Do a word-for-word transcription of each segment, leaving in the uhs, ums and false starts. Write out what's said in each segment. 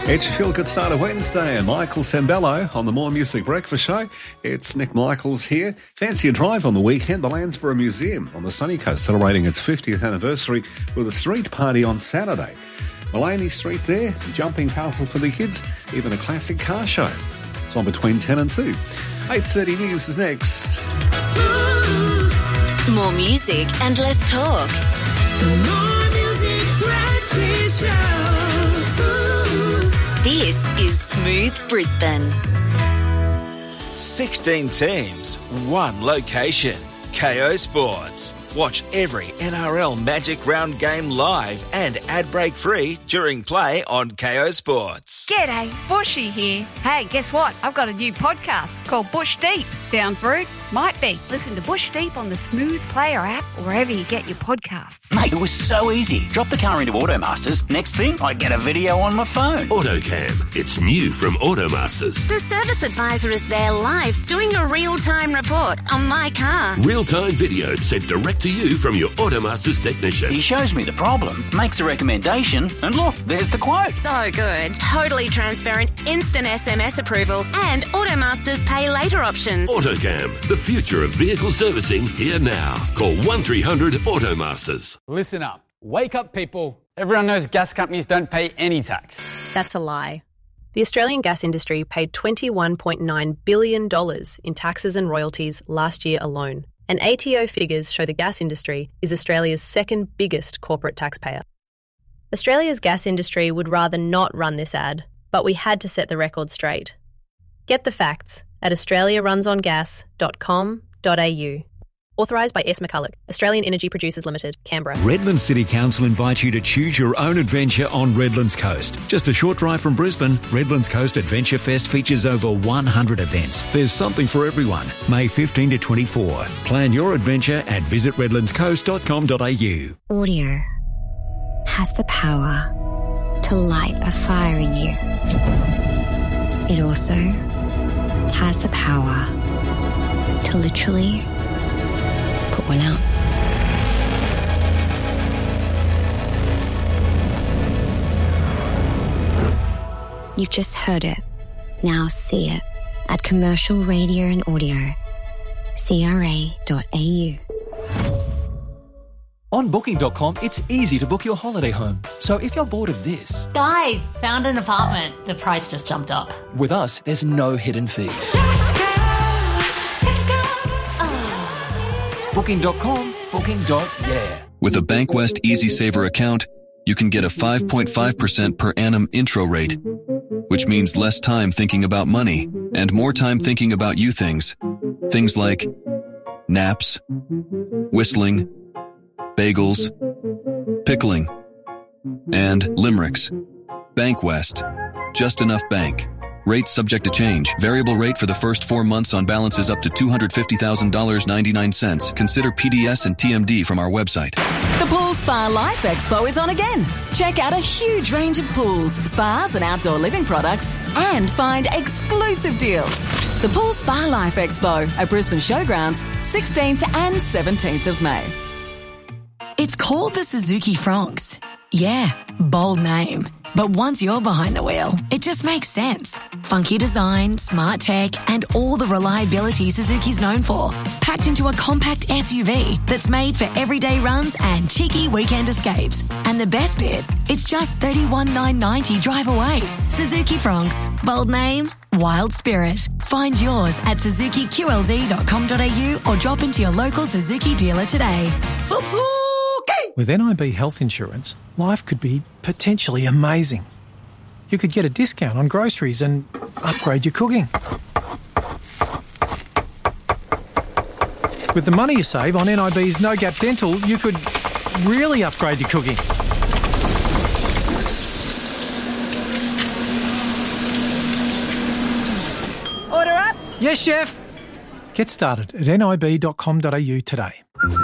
It's a feel-good start of Wednesday, and Michael Sembello on the More Music Breakfast Show. It's Nick Michaels here. Fancy a drive on the weekend? The Landsborough Museum on the Sunny Coast celebrating its fiftieth anniversary with a street party on Saturday. Mullaney Street there, jumping castle for the kids, even a classic car show. It's on between ten and two. eight thirty news is next. More music and less talk. The More Music Breakfast Show. This is Smooth Brisbane. sixteen teams, one location. K O Sports. Watch every N R L Magic Round game live and ad break free during play on K O Sports. G'day, Bushy here. Hey, guess what? I've got a new podcast called Bush Deep. Sounds rude? Might be. Listen to Bush Deep on the Smooth Player app or wherever you get your podcasts. Mate, it was so easy. Drop the car into Automasters. Next thing, I get a video on my phone. AutoCam. It's new from Automasters. The service advisor is there live doing a real-time report on my car. Real-time video sent direct to you from your Automasters technician. He shows me the problem, makes a recommendation, and look, there's the quote. So good. Totally transparent, instant S M S approval, and Automasters pay later options. AutoCam. The future of vehicle servicing here now. Call one three hundred Automasters. Listen up. Wake up, people. Everyone knows gas companies don't pay any tax. That's a lie. The Australian gas industry paid twenty-one point nine billion dollars in taxes and royalties last year alone. And A T O figures show the gas industry is Australia's second biggest corporate taxpayer. Australia's gas industry would rather not run this ad, but we had to set the record straight. Get the facts at australia runs on gas dot com dot a u. Authorised by S. McCulloch, Australian Energy Producers Limited, Canberra. Redlands City Council invites you to choose your own adventure on Redlands Coast. Just a short drive from Brisbane, Redlands Coast Adventure Fest features over one hundred events. There's something for everyone. May fifteenth to twenty-fourth. Plan your adventure at visit redlands coast dot com dot a u. Audio has the power to light a fire in you. It also has the power to literally put one out. You've just heard it. Now see it at Commercial Radio and Audio. C R A dot A U. On booking dot com, it's easy to book your holiday home. So if you're bored of this... Guys, found an apartment. The price just jumped up. With us, there's no hidden fees. Let's go, let's go. Oh. booking dot com, booking dot yeah. With a Bankwest Easy Saver account, you can get a five point five percent per annum intro rate, which means less time thinking about money and more time thinking about you things. Things like naps, whistling, bagels, pickling, and limericks. Bankwest. Just enough bank. Rates subject to change. Variable rate for the first four months on balances up to two hundred fifty thousand dollars and ninety-nine cents. Consider P D S and T M D from our website. The Pool Spa Life Expo is on again. Check out a huge range of pools, spas and outdoor living products and find exclusive deals. The Pool Spa Life Expo at Brisbane Showgrounds, sixteenth and seventeenth of May. It's called the Suzuki Fronx. Yeah, bold name. But once you're behind the wheel, it just makes sense. Funky design, smart tech, and all the reliability Suzuki's known for. Packed into a compact S U V that's made for everyday runs and cheeky weekend escapes. And the best bit, it's just thirty-one thousand nine hundred ninety drive away. Suzuki Fronx. Bold name, wild spirit. Find yours at suzuki q l d dot com dot a u or drop into your local Suzuki dealer today. Suzuki! With N I B Health Insurance, life could be potentially amazing. You could get a discount on groceries and upgrade your cooking. With the money you save on N I B's No Gap Dental, you could really upgrade your cooking. Order up. Yes, chef. Get started at n i b dot com dot a u today.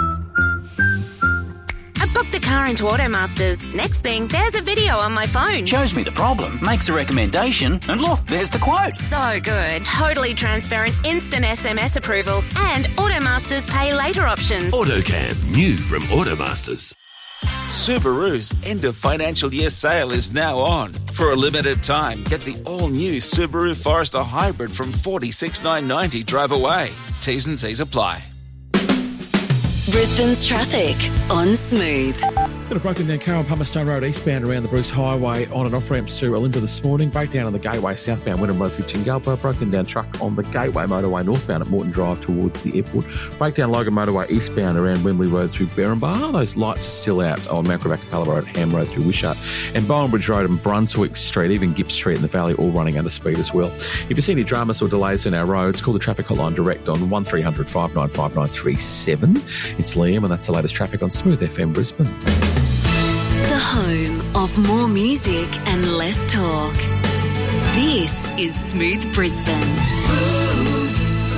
Book the car into Automasters. Next thing, there's a video on my phone. Shows me the problem, makes a recommendation, and look, there's the quote. So good. Totally transparent, instant S M S approval, and Automasters pay later options. AutoCam. New from Automasters. Subaru's end of financial year sale is now on. For a limited time, get the all-new Subaru Forester Hybrid from forty-six thousand nine hundred ninety drive away. T's and C's apply. Brisbane's traffic on Smooth. Got a broken down car on Palmerston Road eastbound around the Bruce Highway on and off ramps to Olympia this morning. Breakdown on the Gateway southbound Wynnum Road through Tingalpa. Broken down truck on the Gateway motorway northbound at Moreton Drive towards the airport. Breakdown Logan motorway eastbound around Wembley Road through Berrinbar. Those lights are still out on Mount Gravatt Road, Ham Road through Wishart. And Bowen Bridge Road and Brunswick Street, even Gibbs Street in the Valley, all running under speed as well. If you see any dramas or delays in our roads, call the traffic hotline direct on one three hundred five nine five nine three seven. It's Liam and that's the latest traffic on Smooth F M Brisbane. The home of more music and less talk. This is Smooth Brisbane. Smooth.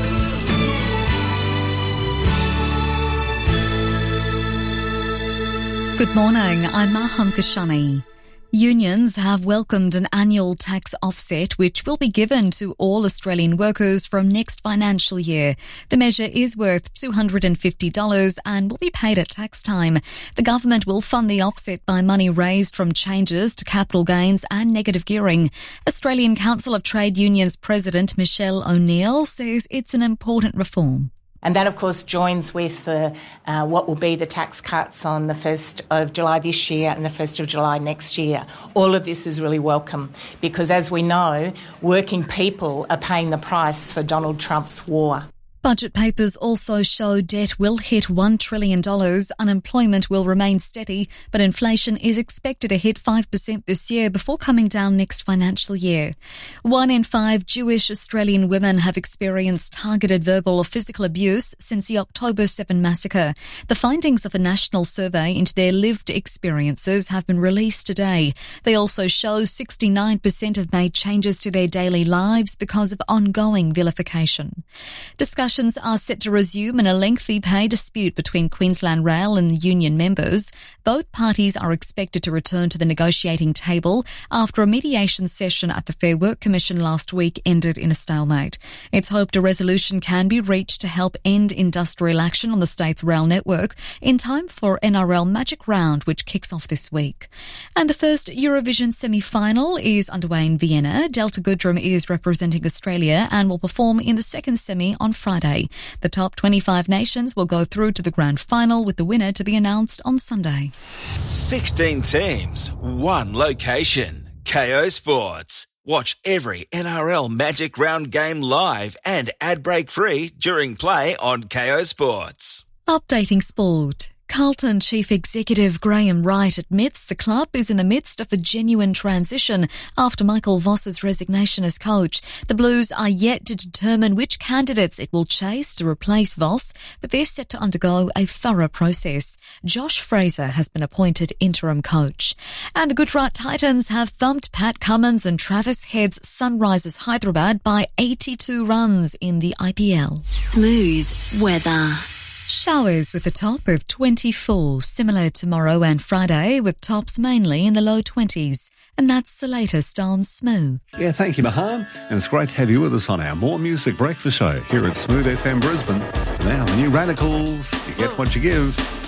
Good morning, I'm Maham Kashani. Unions have welcomed an annual tax offset which will be given to all Australian workers from next financial year. The measure is worth two hundred fifty dollars and will be paid at tax time. The government will fund the offset by money raised from changes to capital gains and negative gearing. Australian Council of Trade Unions President Michelle O'Neill says it's an important reform. And that, of course, joins with the, uh, what will be the tax cuts on the first of July this year and the first of July next year. All of this is really welcome because, as we know, working people are paying the price for Donald Trump's war. Budget papers also show debt will hit one trillion dollars, unemployment will remain steady, but inflation is expected to hit five percent this year before coming down next financial year. One in five Jewish Australian women have experienced targeted verbal or physical abuse since the October seventh massacre. The findings of a national survey into their lived experiences have been released today. They also show sixty-nine percent have made changes to their daily lives because of ongoing vilification. Discussion Discussions are set to resume in a lengthy pay dispute between Queensland Rail and union members. Both parties are expected to return to the negotiating table after a mediation session at the Fair Work Commission last week ended in a stalemate. It's hoped a resolution can be reached to help end industrial action on the state's rail network in time for N R L Magic Round, which kicks off this week. And the first Eurovision semi-final is underway in Vienna. Delta Goodrem is representing Australia and will perform in the second semi on Friday. The top twenty-five nations will go through to the grand final with the winner to be announced on Sunday. sixteen teams, one location. K O Sports. Watch every N R L Magic Round game live and ad break free during play on K O Sports. Updating sport. Carlton Chief Executive Graham Wright admits the club is in the midst of a genuine transition after Michael Voss's resignation as coach. The Blues are yet to determine which candidates it will chase to replace Voss, but they're set to undergo a thorough process. Josh Fraser has been appointed interim coach. And the Gujarat Titans have thumped Pat Cummins and Travis Head's Sunrisers Hyderabad by eighty-two runs in the I P L. Smooth weather. Showers with a top of twenty-four, similar tomorrow and Friday, with tops mainly in the low twenties. And that's the latest on Smooth. Yeah, thank you, Maham. And it's great to have you with us on our More Music Breakfast Show here at Smooth F M Brisbane. Now, the new Radicals, you get what you give.